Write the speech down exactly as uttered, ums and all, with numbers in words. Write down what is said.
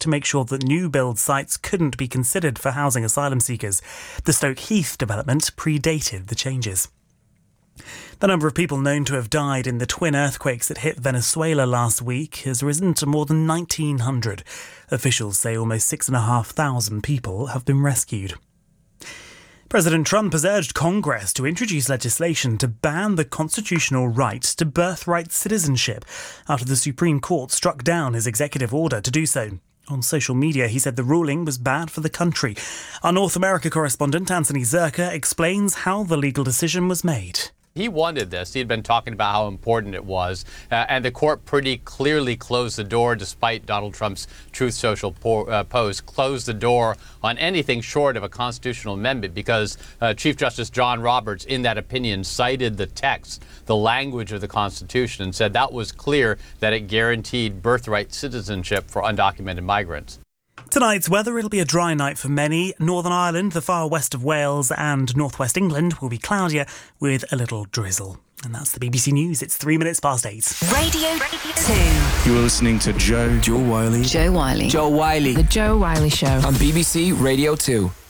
to make sure that new build sites couldn't be considered for housing asylum seekers. The Stoke Heath development predated the changes. The number of people known to have died in the twin earthquakes that hit Venezuela last week has risen to more than nineteen hundred. Officials say almost six thousand five hundred people have been rescued. President Trump has urged Congress to introduce legislation to ban the constitutional right to birthright citizenship after the Supreme Court struck down his executive order to do so. On social media, he said the ruling was bad for the country. Our North America correspondent, Anthony Zerka, explains how the legal decision was made. He wanted this. He had been talking about how important it was. Uh, and the court pretty clearly closed the door, despite Donald Trump's Truth Social po- uh, post, closed the door on anything short of a constitutional amendment because uh, Chief Justice John Roberts, in that opinion, cited the text, the language of the Constitution, and said that was clear that it guaranteed birthright citizenship for undocumented migrants. Tonight's weather, it'll be a dry night for many. Northern Ireland, the far west of Wales and northwest England will be cloudier with a little drizzle. And that's the B B C News. It's three minutes past eight. Radio two. You're listening to Joe, Joe Wiley. Joe Wiley. Joe Wiley. The Joe Wiley Show. On B B C Radio two.